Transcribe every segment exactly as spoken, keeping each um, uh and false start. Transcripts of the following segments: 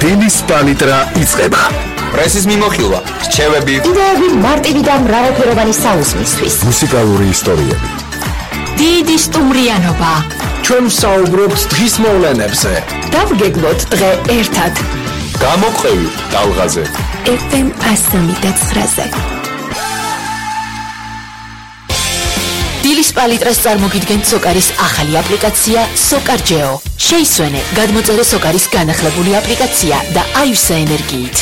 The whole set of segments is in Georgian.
დილის პალიტრა იწყება. პრესის მიმოხილვა, რჩევები, იდეები მარტივი და მრავალფეროვანი საუზმისთვის. მუსიკალური ისტორიები. დიდი სტუმრიანობა. ჩვენ ვსაუბრობთ დღის მოვლენებზე. დავგეგმოთ დღე ერთად. გამოყევი ტალღაზე. ეფ ემ εκατო ნინოც. დილის პალიტრას წარმოგიდგენთ სოკარის ახალი აპლიკაცია სოკარჯეო. შეისვენე გადმოწერე სოკარის განახლებული აპლიკაცია და აივსე ენერგიით.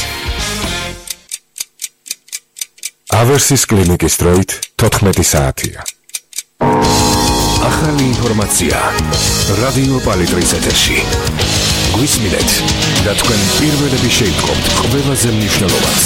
ავერსის კლინიკის დროით თოთხმეტი საათია. ახალი ინფორმაცია რადიო პალიტრის ეთერში. გვისმინეთ და თქვენ პირველები შეიტყობთ ყველაზე მნიშვნელოვანს.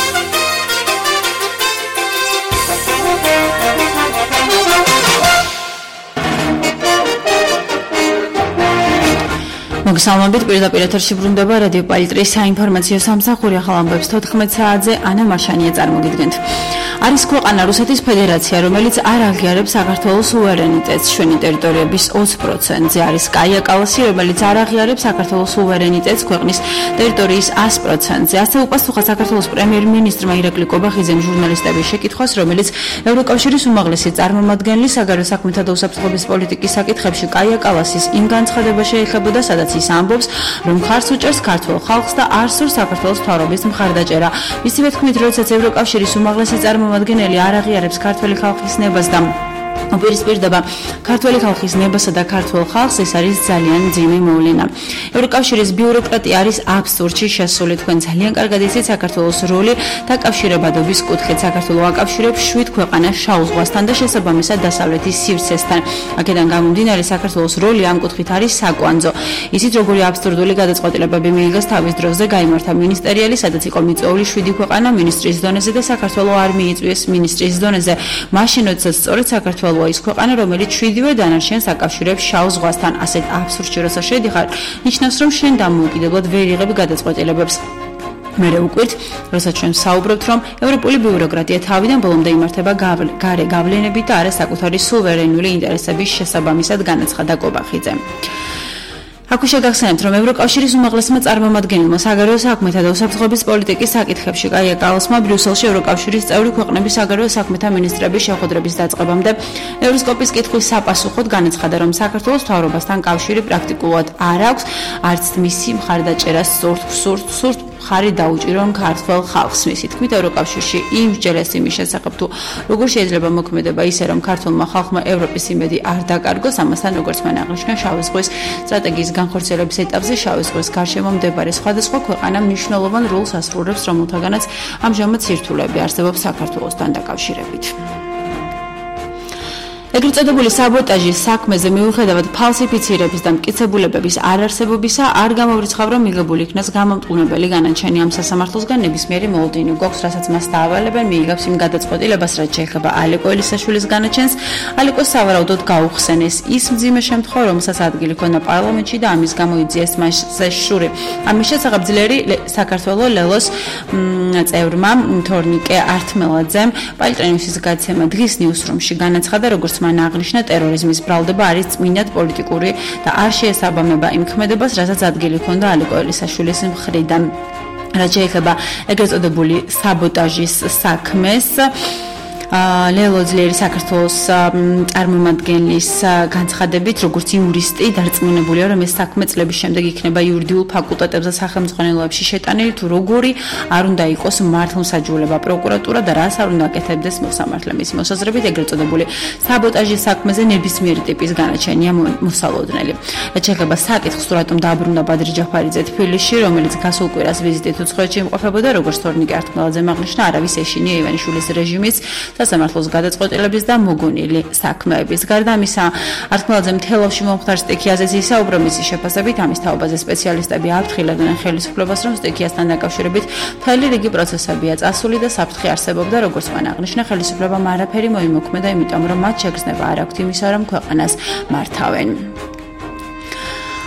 მოგესალმებით, პირდაპირ ეთერში ბრუნდება რადიო პალიტრის საინფორმაციო სამსახური. ახალ ამბებს თოთხმეტ საათზე ანა მარშანია წარმოგიდგენთ. არის ქვეყანა რუსეთის ფედერაცია, რომელიც არ აღიარებს საქართველოს სუვერენიტეტს ჩვენი ტერიტორიების ოცი პროცენტზე. არის კაია კალასი, რომელიც არ აღიარებს საქართველოს სუვერენიტეტს ქვეყნის ტერიტორიის ას პროცენტზე. ასე უპასუხა საქართველოს პრემიერ-მინისტრმა ირაკლი კობახიძემ ჟურნალისტების შეკითხვას, რომელიც ევროკავშირის უმაღლესი წარმომადგენელი საგარეო საქმეთა და უსაფრთხოების პოლიტიკის საკითხებში კაია კალასის იმ განცხადება შეეხებოდა, სადაც ის ამბობს, რომ ხარს უჭერს ქართულ ხალხს და არ სურს საქართველოს მთავრობის მხარდაჭერა. მისივე თქმით, როდესაც ევროკავშირის უმაღლესი წარმომადგენელი არ აღიარებს ქართველი ხალხის ნებას და უპირისპირდება ქართველი ხალხის ნებასა და ქართულ ხალხს, ეს არის ძალიან მძიმე მოვლენა. ევროკავშირის ბიუროკრატია არის აბსურდში შესული. თქვენ ძალიან კარგად იცით საქართველოს როლი დაკავშირებადობის კუთხით. საქართველო აკავშირებს შვიდ ქვეყანას შავ ზღვასთან და შესაბამისად დასავლეთის სივრცესთან. აქედან გამომდინარე, საქართველოს როლი ამ კუთხით არის საკვანძო. ისიც როგორი აბსურდული გადაწყვეტილებები მიიღეს თავის დროზე, გაიმართა მინისტერიალი, სადაც იყო მიწვეული შვიდი ქვეყანა მინისტრის დონეზე და საქართველო არ მიიწვიეს მინისტრის დონეზე. მაშინ, როდესაც სწორედ საქართველო ის ქვეყანა, რომელიც შვიდივე დანარჩენს აკავშირებს შავ ზღვასთან. ასეთ აბსურდში როცა შედიხარ, ნიშნავს, რომ შენ დამოუკიდებლად ვერ იღებ გადაწყვეტილებებს. მერე ვუკვირთ, როცა ჩვენ საუბრობთ, რომ ევროპული ბიუროკრატია თავიდან ბოლომდე იმართება გარე გავლენებით და არა საკუთარი სუვერენული ინტერესების შესაბამისად, განაცხადა კობახიძემ. აქ შეგახსენებთ, რომ ევროკავშირის უმაღლესმა წარმომადგენელმა საგარეო საქმეთა და უსაფრთხოების პოლიტიკის საკითხებში კაია კალასმა ბრიუსელში ევროკავშირის წევრი ქვეყნების საგარეო საქმეთა მინისტრების შეხვედრების დაწყებამდე ევროსკოპის კითხვის საპასუხოდ განაცხადა, რომ საქართველოს მთავრობასთან კავშირი პრაქტიკულად არ აქვს, არც მისი მხარდაჭერას სურთ სურთ სურთ ხარი დაუჭირონ ქართველ ხალხს. მისი თქმით, ევროკავშირში იმსჯელეს იმის შესახებ, თუ როგორ შეიძლება მოქმედება ისე, რომ ქართველმა ხალხმა ევროპის იმედი არ დაკარგოს. ამასთან, როგორც მან აღნიშნა, შავი ზღვის სტრატეგიის განხორციელების ეტაპზე შავი ზღვის გარშემო მდებარე სხვადასხვა ქვეყანა მნიშვნელოვან როლს ასრულებს, რომელთაგანაც ამჟამად სირთულეები არსებობს საქართველოსთან დაკავშირებით. ეგრეთ წოდებული საბოტაჟის საქმეზე მიუხედავად ფალსიფიცირების და მტკიცებულებების არარსებობისა, არ გამოვრიცხավ, რომ მიღებული იქნას გამომტყუნებელი განაჩენი ამ სასამართლოსგან ნებისმიერი მოლოდინი გვაქვს, რასაც მას დაავალებენ, მიიღებს იმ გადაწყვეტილებას, რაც შეეხება ალეკო ელისაშვილის განაჩენს. ალეკოს სავარაუდოდ გაუხსენეს ის მძიმე შემთხვევა, რომელსაც ადგილი ჰქონდა პარლამენტში და ამის გამო იძიეს მასზე შური. ამის შესახებ ძლიერი საქართველოს ლელოს წევრმა თორნიკე ართმელაძემ პალიტრენიუსის გაცემა დღის ნიუსრუმში განაცხადა, როგორც მან აღნიშნა, ტერორიზმის ბრალდება არის წმინდად პოლიტიკური და არ შეესაბამება იმ ქმედებას, რასაც ადგილი ჰქონდა ალეკო ელისაშვილის მხრიდან. რაც შეეხება ეგრეთ წოდებული საბოტაჟის საქმეს, ლელო ძლიერი საქართველოს წარმომადგენლის განცხადებით, როგორც იურისტი, დარწმუნებულია, რომ ეს საქმე წლების შემდეგ იქნება იურიდიულ ფაკულტეტებზე სახელმძღვანელოებში შეტანილი, თუ როგორი არ უნდა იყოს მართლმსაჯულება, პროკურატურა და რას არ უნდა აკეთებდეს მოსამართლე. მისი მოსაზრებით, ეგრეთ წოდებული საბოტაჟის საქმეზე ნებისმიერი ტიპის განაჩენია მოსალოდნელი. რაც შეეხება საკითხს, თუ რატომ დააბრუნდა ბადრი ჯაფარიძე თბილისში, რომელიც გასულ კვირას ვიზიტით უცხოეთში იმყოფებოდა, როგორც თორნიკე ართმელაძემ აღნიშნა, არავის ეშინია ივანიშვილის რეჟიმის სასამართლოს გადაწყვეტილების და მოგონილი საქმეების. გარდა ამისა, ართმელაძემ თელავში მომხდარ სტიქიაზეც ისაუბრა მისი შეფასებით, ამის თაობაზე სპეციალისტები აფრთხილებდნენ ხელისუფლებას, რომ სტიქიასთან დაკავშირებით მთელი რიგი პროცესებია წასული და საფრთხე არსებობდა, როგორც მან აღნიშნა, ხელისუფლებამ არაფერი მოიმოქმედა, იმიტომ რომ მათ შეგრძნება არ აქვთ იმისა, რომ ქვეყანას მართავენ.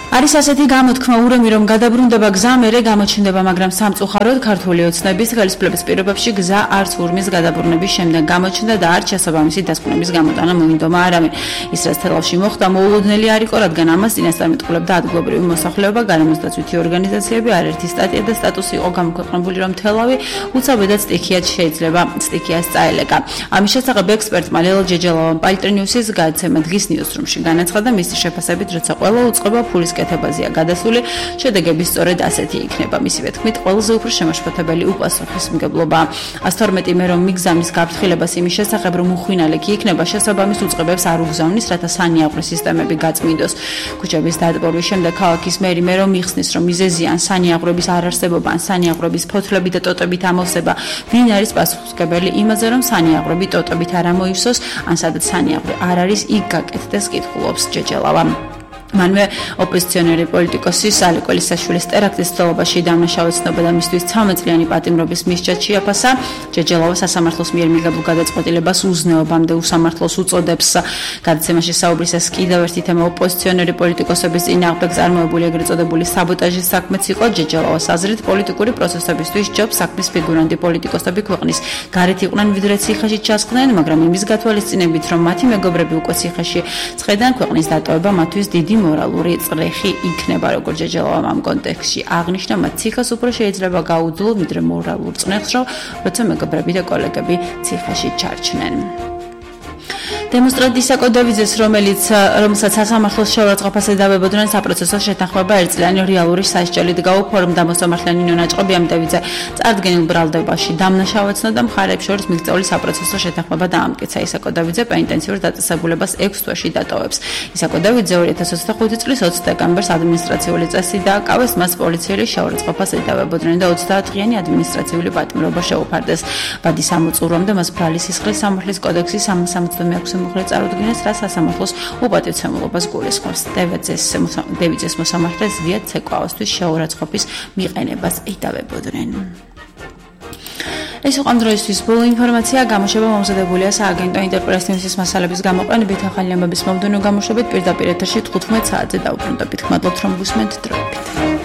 არის ასეთი გამოთქმა ურემი, რომ გადაბრუნდება გზა მერე გამოჩნდება, მაგრამ სამწუხაროდ ქართული ოცნების ხელისუფლების პირობებში გზა არც ურმის გადაბრუნების შემდეგ გამოჩნდა და არც შესაბამისი დასკვნების გამოტანა მოინდომა არავინ. ის რაც თელავში მოხდა, მოულოდნელი არ იყო, რადგან ამას წინასწარმეტყველებდა ადგილობრივი მოსახლეობა, გარემოსდაცვითი ორგანიზაციები, არერთი სტატია და სტატუსი იყო გამოქვეყნებული, რომ თელავი უცებედად სტიქიად შეიძლება სტიქიას წაელეკა. ამის შესახებ ექსპერტმა ლელო ჯეჯელოვამ პალტრინიუსის გადაცემა დღის ნიუსრუმში განაცხადა, მისი შეფასებით, როცა ყველა უწყება ფულის კეთებაზეა გადასული, შედეგები სწორედ ასეთი იქნება. მისივე თქმით, ყველაზე უფრო შემაშფოთებელი უპასუხისმგებლობა. ას თორმეტი მე რომ მიგზავნის გაფრთხილებას იმის შესახებ, რომ უხვინალე კი იქნება, შესაბამის უწყებებს არ უგზავნის, რათა სანიაღვრე სისტემები გაწმინდოს. ქუჩების დატბორვის შემდეგ ქალაქის მერი მე რომ იხსნის, რომ მიზეზია ან სანიაღვრების არარსებობა, ან სანიაღვრების ფოთლებით და ტოტებით ამოვსება, ვინ არის პასუხისმგებელი იმაზე, რომ სანიაღვრები ტოტებით არ ამოივსოს, ან სადაც სანიაღვრე არ არის, იქ გაკეთდეს, კითხულობს ჯეჯელავა. მანვე ოპოზიციონერი პოლიტიკოსი სალი კველისაშვილის ტერაქტის ცდელობაში დამნაშავე ცნობა და მისთვის ცხრამეტ წლიანი პატიმრობის მისჯაც შეაფასა. ჯეჯელავა სასამართლოს მიერ მიღებულ გადაწყვეტილებას უზნეობამდე უსამართლოს უწოდებს. გადაცემაში საუბრისას კიდევ ერთი თემა ოპოზიციონერი პოლიტიკოსების წინააღმდეგ წარმოებული ეგრეთ წოდებული საბოტაჟის საქმეც იყო. ჯეჯელავას აზრით, პოლიტიკური პროცესებისთვის ჯობს საქმის ფიგურანტი პოლიტიკოსები ქვეყნის გარეთ იყვნენ, ვიდრე ციხეში ჩასხდნენ, მაგრამ იმის გათვალისწინებით, რომ მათი მეგობრები უკვე ციხეში ცხედან, ქვეყნის დატოვება მათთვის დიდი მორალური წრეხი იქნება, როგორც ჯეჯელავამ ამ კონტექსტში აღნიშნა, მათ ციხეს უფრო შეიძლება გაუძლო, ვიდრე მორალურ წნეხს, როცა მეგობრები და კოლეგები ციხეში ჩარჩნენ. დემონსტრანტი ისაკო დავიძეს, რომელიც რომელსაც სასამართლოს შეურაცხყოფაზე დავებოდნენ საპროცესო შეთანხმება ერთწლიანი რეალური სასჯელით გაუფო, რომ დამოსამართლიანი ნინო ნაჭყობი ამ დავიძე წარდგენილ ბრალდებაში დამნაშავეცნო და მხარეებს შორის მიღწეული საპროცესო შეთანხმება დაამტკიცა. ისაკო დავიძე პენიტენციურ დაწესებულებას ექვს თვეში დატოვებს. ისაკო დავიძე ორი ათას ოცდახუთი წლის ოცი დეკემბერს ადმინისტრაციული წესი დააკავეს, მას პოლიციელი შეურაცხყოფაზე დავებოდნენ და ოცდაათწლიანი ადმინისტრაციული პატიმრობა შეუფარდეს. ვადის ამოწურვამდე მას ბრალის სისხლის სამართლის კოდექსის სამას სამოცდამეექვსე მოხდა წარუდგინეს, რაც სასამართლოს უპატივცემულობას გულისხმობს. დევიძეს მოსამართლეს ზვიად ცეკვავისთვის შეურაცხყოფის მიყენებას ედავებოდნენ. ეს იყო დროისთვის ბოლო ინფორმაცია. გამოშვება მომზადებულია სააგენტო ინტერპრეს ნიუსის მასალების გამოყენებით, ახალი ამბების მომდევნო გამოშვებით პირდაპირ ეთერში თხუთმეტ საათზე დაუბრუნდებით. გმადლობთ, რომ გусმენთ დროებით.